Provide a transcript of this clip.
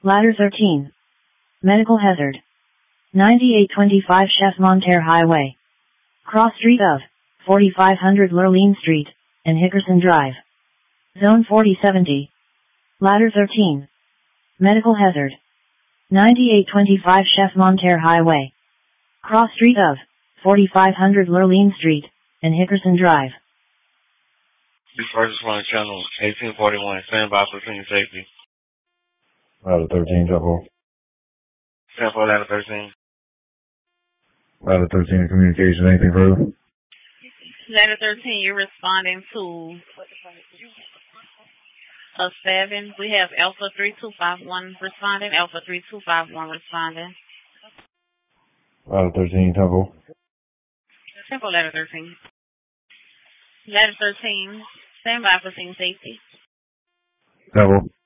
Ladder 13. Medical hazard. 9825 Chef Monterre Highway. Cross street of 4500 Lurleen Street and Hickerson Drive. Zone 4070. Ladder 13. Medical hazard. 9825 Chef Monterre Highway. Cross street of 4500 Lurleen Street and Hickerson Drive. First responder channel 1841. Stand by for senior safety. Ladder 13, double. Stand for ladder 13. Ladder 13 in communication, anything further? Ladder 13, you're responding to a 7. We have Alpha 3251 responding, Alpha 3251 responding. Ladder 13, tempo. Tempo ladder 13. Ladder 13, stand by for scene safety. Tempo.